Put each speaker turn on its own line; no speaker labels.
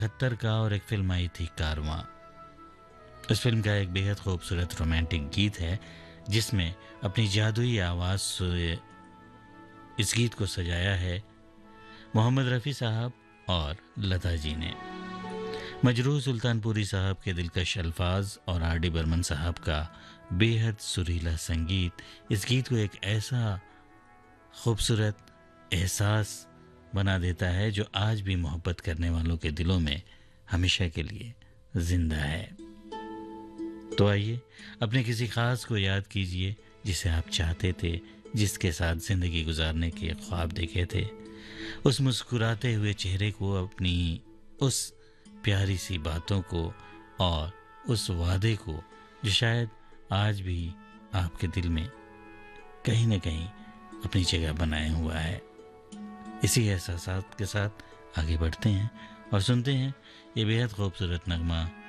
71 का और एक फिल्म आई थी कारवां। इस फिल्म का एक बेहद खूबसूरत रोमांटिक गीत है जिसमें अपनी जादुई आवाज़ से इस गीत को सजाया है मोहम्मद रफ़ी साहब और लता जी ने। मजरूह सुल्तानपुरी साहब के दिलकश अल्फाज और आर डी बर्मन साहब का बेहद सुरीला संगीत इस गीत को एक ऐसा खूबसूरत एहसास बना देता है जो आज भी मोहब्बत करने वालों के दिलों में हमेशा के लिए जिंदा है। तो आइए अपने किसी खास को याद कीजिए जिसे आप चाहते थे, जिसके साथ ज़िंदगी गुजारने के ख्वाब देखे थे। उस मुस्कुराते हुए चेहरे को, अपनी उस प्यारी सी बातों को और उस वादे को जो शायद आज भी आपके दिल में कहीं न कहीं अपनी जगह बनाए हुआ है। इसी एहसास के साथ आगे बढ़ते हैं और सुनते हैं ये बेहद खूबसूरत नगमा